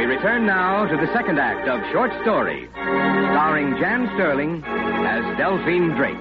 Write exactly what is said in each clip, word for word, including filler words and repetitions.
We return now to the second act of Short Story, starring Jan Sterling as Delphine Drake.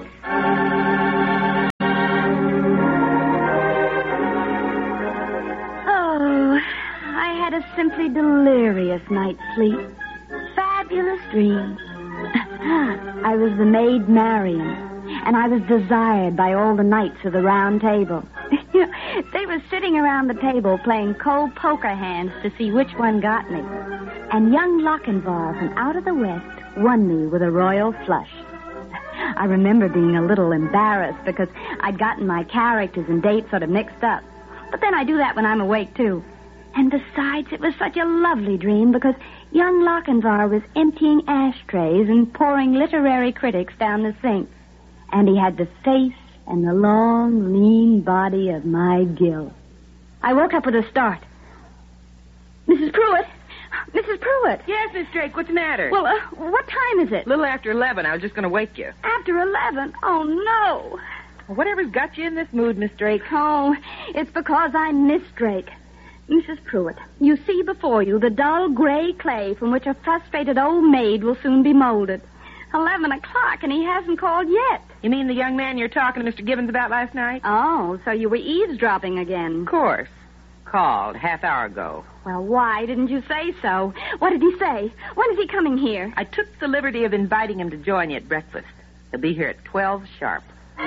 Oh, I had a simply delirious night's sleep. Fabulous dreams. I was the maid Marian, and I was desired by all the knights of the Round Table. They were sitting around the table playing cold poker hands to see which one got me. And young Lochinvar from out of the West won me with a royal flush. I remember being a little embarrassed because I'd gotten my characters and dates sort of mixed up. But then I do that when I'm awake, too. And besides, it was such a lovely dream because young Lochinvar was emptying ashtrays and pouring literary critics down the sink. And he had the face and the long, lean body of my Gil. I woke up with a start. Missus Pruitt? Missus Pruitt? Yes, Miss Drake, what's the matter? Well, uh, what time is it? A little after eleven. I was just going to wake you. After eleven? Oh, no. Well, whatever's got you in this mood, Miss Drake? Oh, it's because I'm Miss Drake. Missus Pruitt, you see before you the dull gray clay from which a frustrated old maid will soon be molded. Eleven o'clock, and he hasn't called yet. You mean the young man you're talking to Mister Gibbons about last night? Oh, so you were eavesdropping again. Of course. Called half hour ago. Well, why didn't you say so? What did he say? When is he coming here? I took the liberty of inviting him to join you at breakfast. He'll be here at twelve sharp.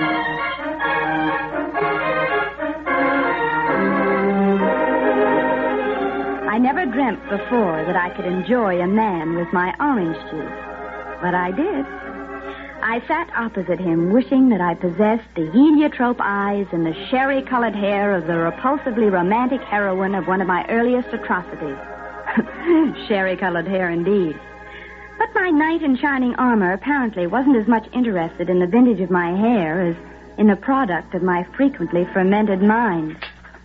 I never dreamt before that I could enjoy a man with my orange juice. But I did. I sat opposite him, wishing that I possessed the heliotrope eyes and the sherry-colored hair of the repulsively romantic heroine of one of my earliest atrocities. Sherry-colored hair, indeed. But my knight in shining armor apparently wasn't as much interested in the vintage of my hair as in the product of my frequently fermented mind.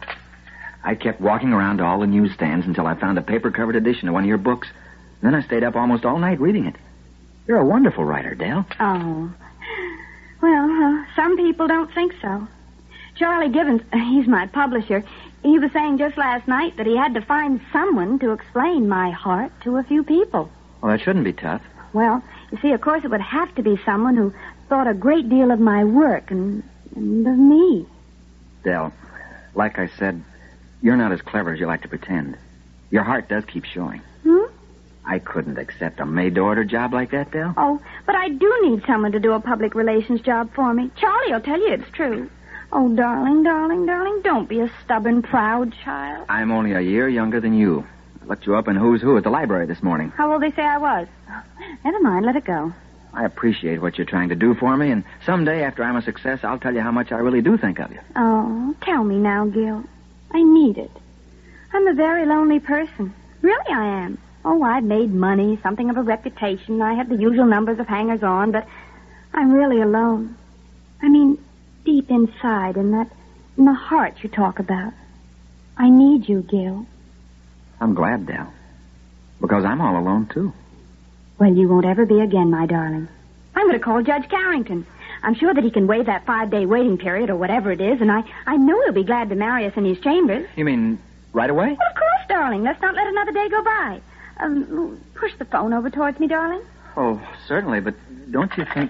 I kept walking around to all the newsstands until I found a paper-covered edition of one of your books. Then I stayed up almost all night reading it. You're a wonderful writer, Dale. Oh. Well, uh, some people don't think so. Charlie Gibbons, he's my publisher, he was saying just last night that he had to find someone to explain my heart to a few people. Well, that shouldn't be tough. Well, you see, of course, it would have to be someone who thought a great deal of my work and, and of me. Dale, like I said, you're not as clever as you like to pretend. Your heart does keep showing. Hmm? I couldn't accept a maid-to-order job like that, Dale. Oh, but I do need someone to do a public relations job for me. Charlie will tell you it's true. Oh, darling, darling, darling, don't be a stubborn, proud child. I'm only a year younger than you. I looked you up in Who's Who at the library this morning. How old they say I was? Never mind, let it go. I appreciate what you're trying to do for me, and someday after I'm a success, I'll tell you how much I really do think of you. Oh, tell me now, Gil. I need it. I'm a very lonely person. Really, I am. Oh, I've made money, something of a reputation. I have the usual numbers of hangers-on, but I'm really alone. I mean, deep inside, in that, in the heart you talk about. I need you, Gil. I'm glad, Dale. Because I'm all alone, too. Well, you won't ever be again, my darling. I'm going to call Judge Carrington. I'm sure that he can waive that five-day waiting period or whatever it is, and I, I know he'll be glad to marry us in his chambers. You mean right away? Well, of course, darling. Let's not let another day go by. Um, push the phone over towards me, darling. Oh, certainly, but don't you think...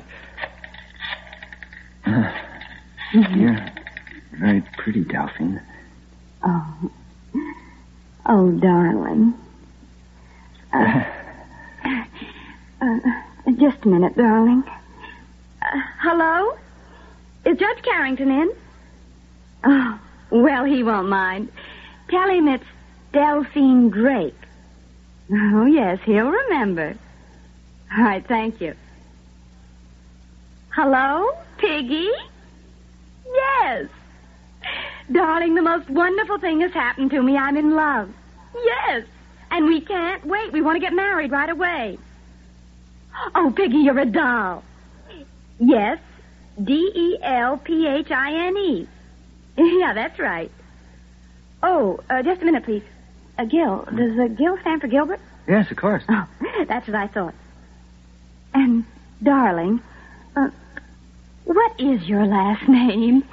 You're very pretty, Delphine. Oh. Oh, darling. Uh, uh, just a minute, darling. Uh, hello? Is Judge Carrington in? Oh, well, he won't mind. Tell him it's Delphine Drake. Oh, yes, he'll remember. All right, thank you. Hello, Piggy? Yes. Darling, the most wonderful thing has happened to me. I'm in love. Yes. And we can't wait. We want to get married right away. Oh, Piggy, you're a doll. Yes. D E L P H I N E. Yeah, that's right. Oh, uh, just a minute, please. Uh, Gil. Does uh, Gil stand for Gilbert? Yes, of course. Oh, that's what I thought. And, darling, uh, what is your last name?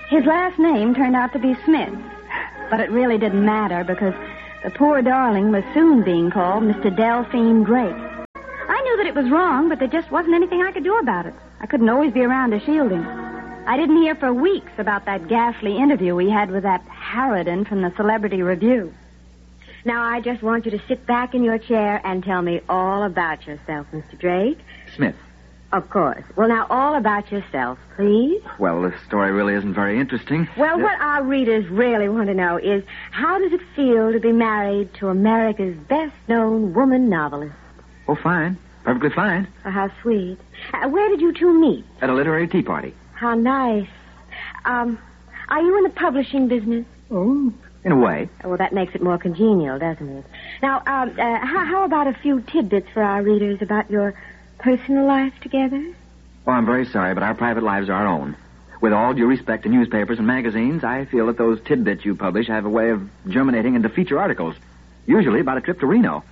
His last name turned out to be Smith. But it really didn't matter because the poor darling was soon being called Mister Delphine Drake. I knew that it was wrong, but there just wasn't anything I could do about it. I couldn't always be around to shield him. I didn't hear for weeks about that ghastly interview we had with that harridan from the Celebrity Review. Now, I just want you to sit back in your chair and tell me all about yourself, Mister Drake. Smith. Of course. Well, now, all about yourself, please. Well, this story really isn't very interesting. Well, Uh, what our readers really want to know is, how does it feel to be married to America's best-known woman novelist? Oh, fine. Perfectly fine. Oh, how sweet. Uh, where did you two meet? At a literary tea party. How nice. Um, are you in the publishing business? Oh, in a way. Oh, well, that makes it more congenial, doesn't it? Now, um, uh, how, how about a few tidbits for our readers about your personal life together? Oh, I'm very sorry, but our private lives are our own. With all due respect to newspapers and magazines, I feel that those tidbits you publish have a way of germinating into feature articles. Usually about a trip to Reno.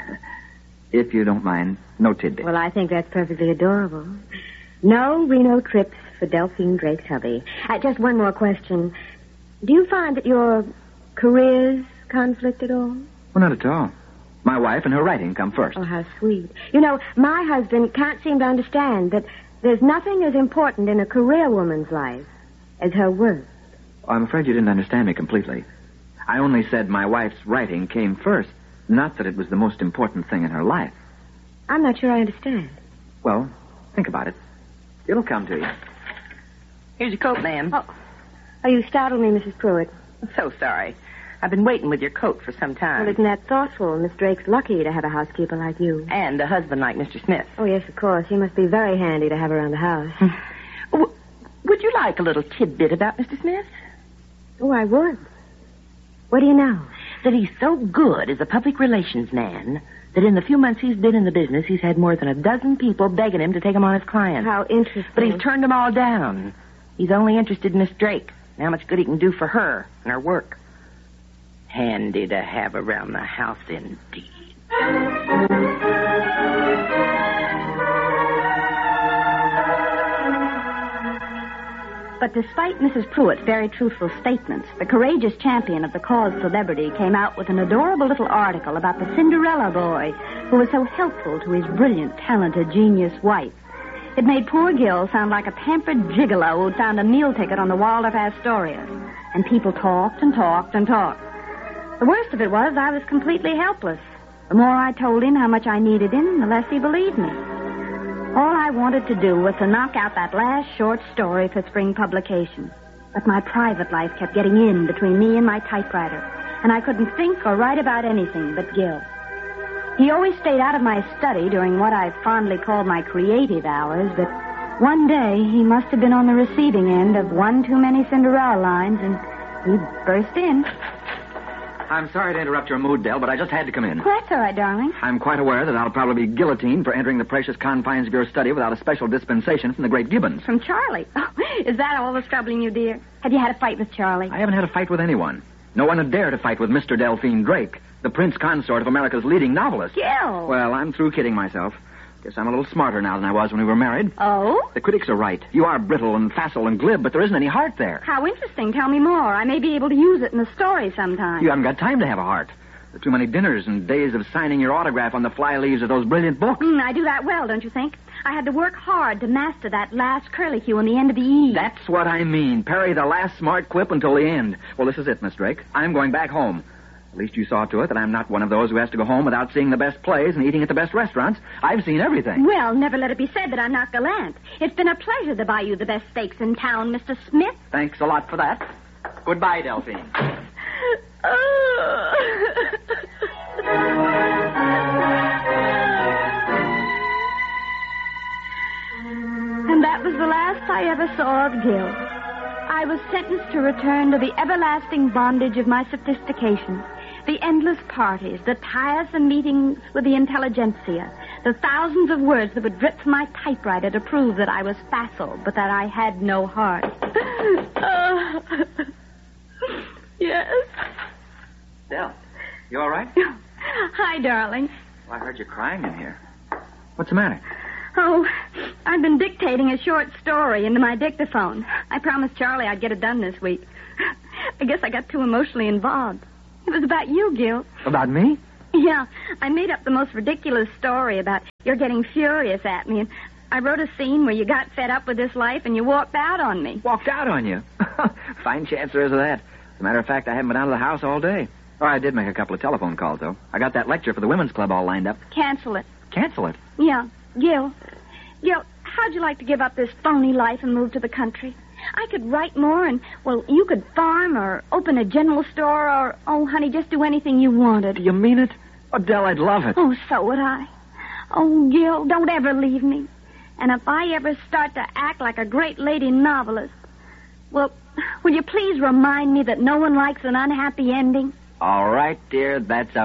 If you don't mind, no tidbits. Well, I think that's perfectly adorable. No Reno trips for Delphine Drake's hubby. Uh, just one more question. Do you find that your careers conflict at all? Well, not at all. My wife and her writing come first. Oh, how sweet. You know, my husband can't seem to understand that there's nothing as important in a career woman's life as her work. Oh, I'm afraid you didn't understand me completely. I only said my wife's writing came first, not that it was the most important thing in her life. I'm not sure I understand. Well, think about it. It'll come to you. Here's your coat, ma'am. Oh, oh you startled me, Missus Pruitt. I'm so sorry. I've been waiting with your coat for some time. Well, isn't that thoughtful? Miss Drake's lucky to have a housekeeper like you. And a husband like Mister Smith. Oh, yes, of course. He must be very handy to have around the house. W- would you like a little tidbit about Mister Smith? Oh, I would. What do you know? That he's so good as a public relations man that in the few months he's been in the business, he's had more than a dozen people begging him to take him on as clients. How interesting. But he's turned them all down. He's only interested in Miss Drake and how much good he can do for her and her work. Handy to have around the house, indeed. But despite Missus Pruitt's very truthful statements, the courageous champion of the cause Celebrity came out with an adorable little article about the Cinderella boy who was so helpful to his brilliant, talented, genius wife. It made poor Gil sound like a pampered gigolo who'd found a meal ticket on the Waldorf Astoria. And people talked and talked and talked. The worst of it was I was completely helpless. The more I told him how much I needed him, the less he believed me. All I wanted to do was to knock out that last short story for spring publication. But my private life kept getting in between me and my typewriter, and I couldn't think or write about anything but Gil. He always stayed out of my study during what I fondly called my creative hours, but one day he must have been on the receiving end of one too many Cinderella lines, and he burst in. I'm sorry to interrupt your mood, Dell, but I just had to come in. Well, that's all right, darling. I'm quite aware that I'll probably be guillotined for entering the precious confines of your study without a special dispensation from the great Gibbons. From Charlie. Oh, is that all that's troubling you, dear? Have you had a fight with Charlie? I haven't had a fight with anyone. No one would dare to fight with Mister Delphine Drake, the prince consort of America's leading novelist. Gil! Well, I'm through kidding myself. Guess I'm a little smarter now than I was when we were married. Oh? The critics are right. You are brittle and facile and glib, but there isn't any heart there. How interesting. Tell me more. I may be able to use it in the story sometime. You haven't got time to have a heart. There are too many dinners and days of signing your autograph on the fly leaves of those brilliant books. Mm, I do that well, don't you think? I had to work hard to master that last curlicue on the end of the E. That's what I mean. Parry the last smart quip until the end. Well, this is it, Miss Drake. I'm going back home. At least you saw to it that I'm not one of those who has to go home without seeing the best plays and eating at the best restaurants. I've seen everything. Well, never let it be said that I'm not gallant. It's been a pleasure to buy you the best steaks in town, Mister Smith. Thanks a lot for that. Goodbye, Delphine. And that was the last I ever saw of Gil. I was sentenced to return to the everlasting bondage of my sophistication, the endless parties, the tiresome meetings with the intelligentsia, the thousands of words that would drip from my typewriter to prove that I was facile, but that I had no heart. Oh. Yes. Del, you all right? Hi, darling. Well, I heard you crying in here. What's the matter? Oh, I've been dictating a short story into my dictaphone. I promised Charlie I'd get it done this week. I guess I got too emotionally involved. It was about you, Gil. About me? Yeah, I made up the most ridiculous story about you're getting furious at me, and I wrote a scene where you got fed up with this life and you walked out on me. Walked out on you? Fine chance there is of that. As a matter of fact, I haven't been out of the house all day. Oh, I did make a couple of telephone calls, though. I got that lecture for the women's club all lined up. Cancel it. Cancel it? Yeah. Gil, Gil, how'd you like to give up this phony life and move to the country? I could write more and, well, you could farm or open a general store or, oh, honey, just do anything you wanted. You mean it? Oh, Del, I'd love it. Oh, so would I. Oh, Gil, don't ever leave me. And if I ever start to act like a great lady novelist, well, will you please remind me that no one likes an unhappy ending? All right, dear, that's a